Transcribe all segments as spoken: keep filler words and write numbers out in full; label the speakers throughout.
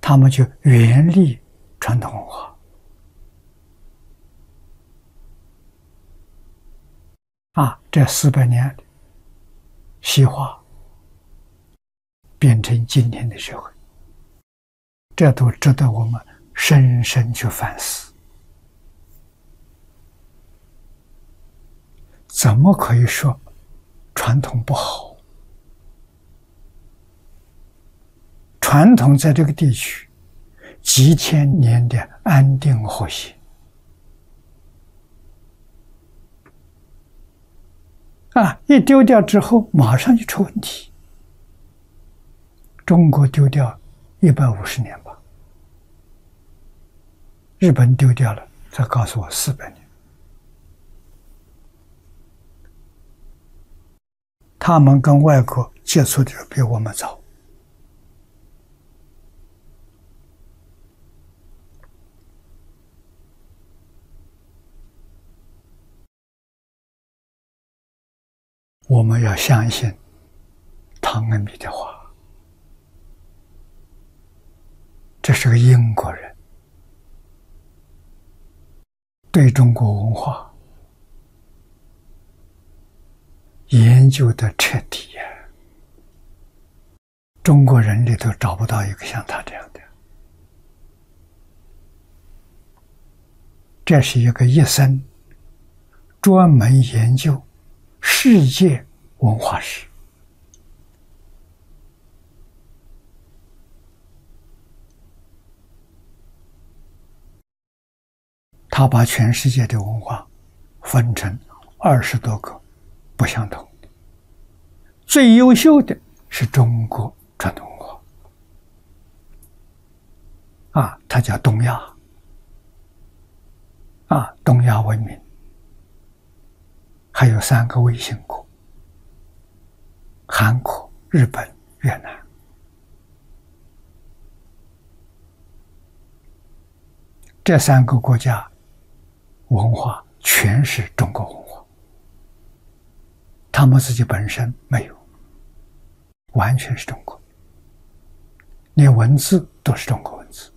Speaker 1: 他们就远离传统文化啊。这四百年西化变成今天的社会，这都值得我们深深去反思。怎么可以说传统不好？传统在这个地区几千年的安定和谐啊，一丢掉之后马上就出问题。中国丢掉一百五十年吧，日本丢掉了，再告诉我四百年。他们跟外国接触的比我们早。我们要相信汤恩比的话，这是个英国人，对中国文化研究的彻底呀、啊，中国人里头找不到一个像他这样的。这是一个一生专门研究世界文化史，他把全世界的文化分成二十多个不相同的，最优秀的是中国传统文化啊，它叫东亚啊，东亚文明。还有三个卫星国：韩国、日本、越南。这三个国家文化全是中国文化，他们自己本身没有，完全是中国，连文字都是中国文字。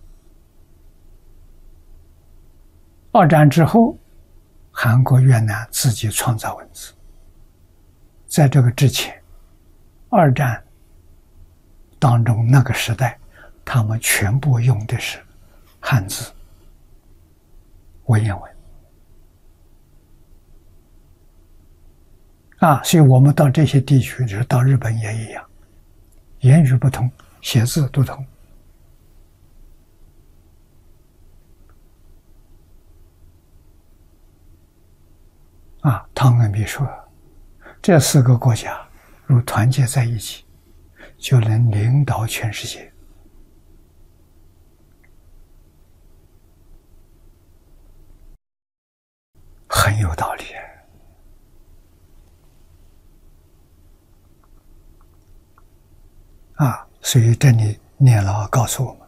Speaker 1: 二战之后，韩国、越南自己创造文字。在这个之前，二战当中那个时代，他们全部用的是汉字、文言文啊，所以我们到这些地区，就是到日本也一样，言语不同，写字都同。啊，汤恩比说，这四个国家如团结在一起，就能领导全世界。很有道理啊！所以这里念老告诉我们：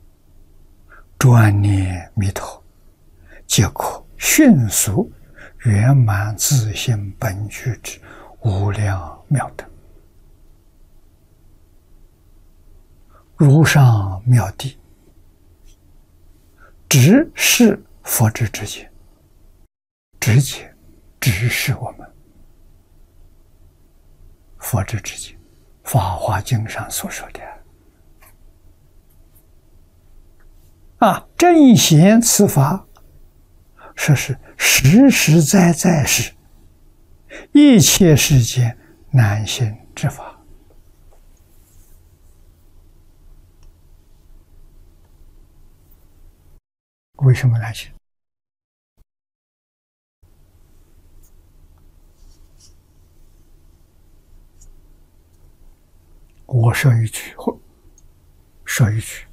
Speaker 1: 专念弥陀，皆可迅速圆满自性本具之无量妙德，如上妙谛，直是佛之直接，直接指示我们佛之直接。法华经上所说的啊，正显此法，说是实实在在是一切世间难行之法。为什么难行？我说一句，说一句，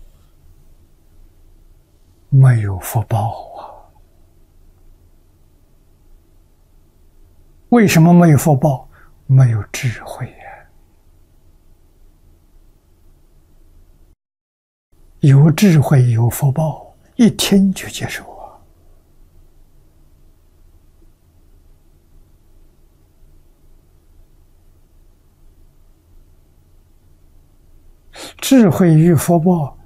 Speaker 1: 没有福报啊！为什么没有福报？没有智慧呀、啊！有智慧有福报，一听就接受啊！智慧与福报